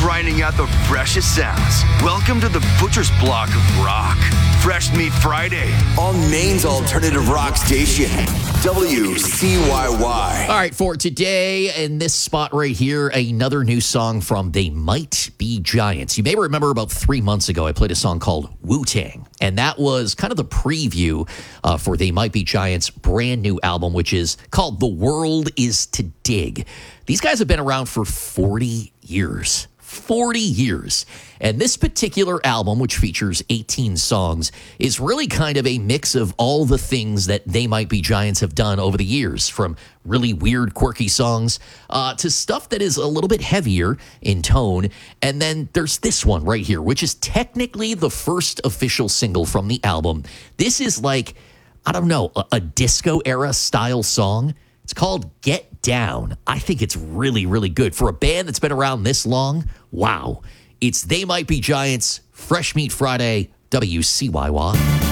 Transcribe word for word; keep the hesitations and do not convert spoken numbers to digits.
grinding out the freshest sounds. Welcome to the Butcher's Block of Rock. Fresh Meat Friday on Maine's alternative rock station, W C Y Y. All right, for today, in this spot right here, another new song from They Might Be Giants. You may remember about three months ago, I played a song called Wu-Tang, and that was kind of the preview uh, for They Might Be Giants' brand new album, which is called The World Is to Dig. These guys have been around for forty years. forty years. And this particular album, which features eighteen songs, is really kind of a mix of all the things that They Might Be Giants have done over the years, from really weird, quirky songs uh, to stuff that is a little bit heavier in tone. And then there's this one right here, which is technically the first official single from the album. This is like, I don't know, a, a disco era style song. It's called Get Down. I think it's really, really good. For a band that's been around this long, wow. It's They Might Be Giants, Fresh Meat Friday, W C Y Y.